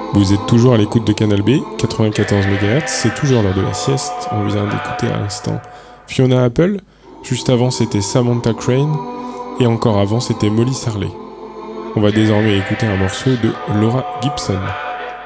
Vous êtes toujours à l'écoute de Canal B, 94 MHz, c'est toujours l'heure de la sieste. On vient d'écouter à l'instant Fiona Apple, juste avant c'était Samantha Crane, et encore avant c'était Molly Sarley. On va désormais écouter un morceau de Laura Gibson.